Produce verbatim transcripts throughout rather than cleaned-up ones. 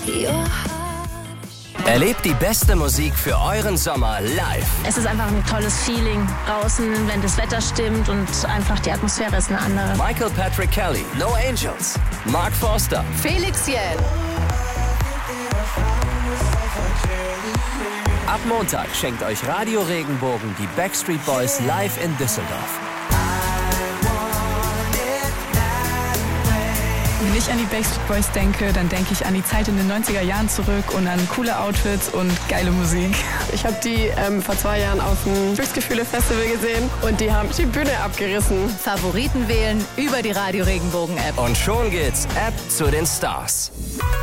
Erlebt die beste Musik für euren Sommer live. Es ist einfach ein tolles Feeling draußen, wenn das Wetter stimmt und einfach die Atmosphäre ist eine andere. Michael Patrick Kelly, No Angels, Mark Forster, Felix Jähn. Ab Montag schenkt euch Radio Regenbogen die Backstreet Boys live in Düsseldorf. Wenn ich an die Backstreet Boys denke, dann denke ich an die Zeit in den neunziger Jahren zurück und an coole Outfits und geile Musik. Ich habe die ähm, vor zwei Jahren auf dem Glücksgefühle-Festival gesehen und die haben die Bühne abgerissen. Favoriten wählen über die Radio Regenbogen-App. Und schon geht's App zu den Stars.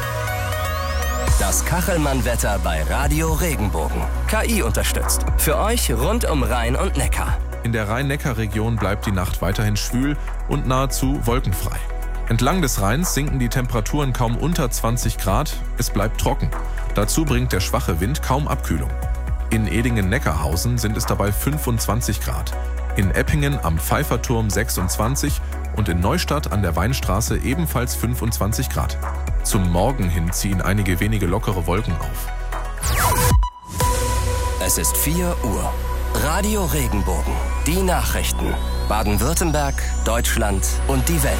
Das Kachelmann-Wetter bei Radio Regenbogen. K I unterstützt. Für euch rund um Rhein und Neckar. In der Rhein-Neckar-Region bleibt die Nacht weiterhin schwül und nahezu wolkenfrei. Entlang des Rheins sinken die Temperaturen kaum unter zwanzig Grad, es bleibt trocken. Dazu bringt der schwache Wind kaum Abkühlung. In Edingen-Neckarhausen sind es dabei fünfundzwanzig Grad, in Eppingen am Pfeifferturm sechsundzwanzig und in Neustadt an der Weinstraße ebenfalls fünfundzwanzig Grad. Zum Morgen hin ziehen einige wenige lockere Wolken auf. Es ist vier Uhr. Radio Regenbogen. Die Nachrichten. Baden-Württemberg, Deutschland und die Welt.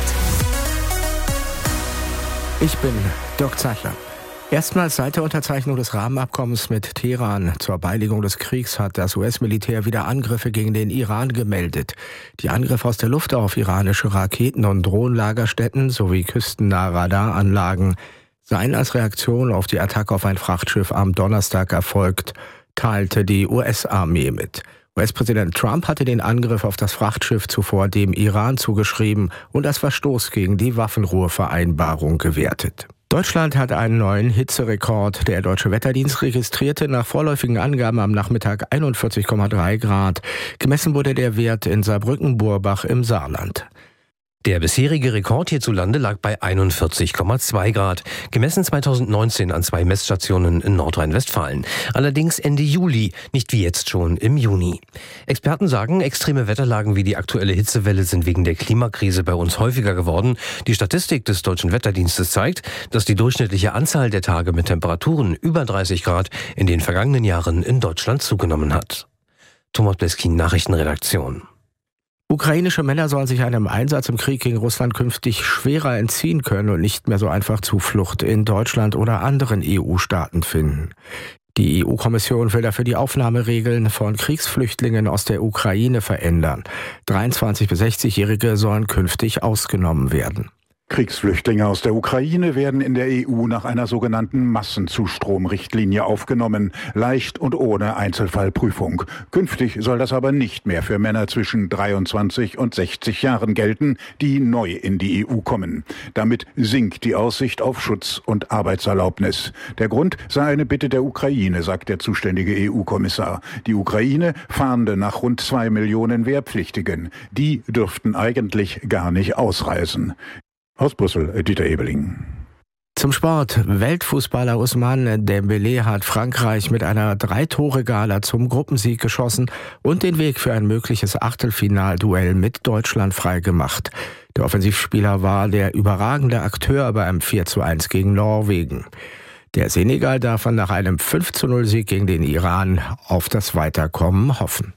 Ich bin Dirk Zeitler. Erstmals seit der Unterzeichnung des Rahmenabkommens mit Teheran zur Beilegung des Kriegs hat das U S-Militär wieder Angriffe gegen den Iran gemeldet. Die Angriffe aus der Luft auf iranische Raketen- und Drohnenlagerstätten sowie küstennahe Radaranlagen seien als Reaktion auf die Attacke auf ein Frachtschiff am Donnerstag erfolgt, teilte die U S-Armee mit. U S-Präsident Trump hatte den Angriff auf das Frachtschiff zuvor dem Iran zugeschrieben und als Verstoß gegen die Waffenruhevereinbarung gewertet. Deutschland hat einen neuen Hitzerekord. Der Deutsche Wetterdienst registrierte nach vorläufigen Angaben am Nachmittag einundvierzig Komma drei Grad. Gemessen wurde der Wert in Saarbrücken-Burbach im Saarland. Der bisherige Rekord hierzulande lag bei einundvierzig Komma zwei Grad, gemessen zweitausendneunzehn an zwei Messstationen in Nordrhein-Westfalen. Allerdings Ende Juli, nicht wie jetzt schon im Juni. Experten sagen, extreme Wetterlagen wie die aktuelle Hitzewelle sind wegen der Klimakrise bei uns häufiger geworden. Die Statistik des Deutschen Wetterdienstes zeigt, dass die durchschnittliche Anzahl der Tage mit Temperaturen über dreißig Grad in den vergangenen Jahren in Deutschland zugenommen hat. Thomas Bleskin, Nachrichtenredaktion. Ukrainische Männer sollen sich einem Einsatz im Krieg gegen Russland künftig schwerer entziehen können und nicht mehr so einfach Zuflucht in Deutschland oder anderen E U-Staaten finden. Die E U-Kommission will dafür die Aufnahmeregeln von Kriegsflüchtlingen aus der Ukraine verändern. dreiundzwanzig- bis sechzigjährige sollen künftig ausgenommen werden. Kriegsflüchtlinge aus der Ukraine werden in der E U nach einer sogenannten Massenzustromrichtlinie aufgenommen, leicht und ohne Einzelfallprüfung. Künftig soll das aber nicht mehr für Männer zwischen dreiundzwanzig und sechzig Jahren gelten, die neu in die E U kommen. Damit sinkt die Aussicht auf Schutz und Arbeitserlaubnis. Der Grund sei eine Bitte der Ukraine, sagt der zuständige E U-Kommissar. Die Ukraine fahnde nach rund zwei Millionen Wehrpflichtigen. Die dürften eigentlich gar nicht ausreisen. Aus Brüssel, Dieter Ebeling. Zum Sport. Weltfußballer Ousmane Dembélé hat Frankreich mit einer Drei-Tore-Gala zum Gruppensieg geschossen und den Weg für ein mögliches Achtelfinalduell mit Deutschland freigemacht. Der Offensivspieler war der überragende Akteur bei einem vier zu eins gegen Norwegen. Der Senegal darf nach einem fünf zu null Sieg gegen den Iran auf das Weiterkommen hoffen.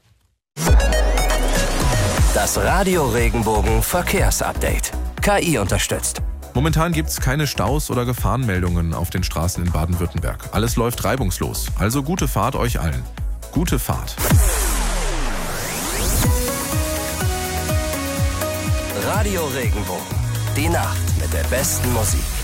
Das Radio Regenbogen Verkehrsupdate. K I unterstützt. Momentan gibt es keine Staus oder Gefahrenmeldungen auf den Straßen in Baden-Württemberg. Alles läuft reibungslos. Also gute Fahrt euch allen. Gute Fahrt. Radio Regenbogen. Die Nacht mit der besten Musik.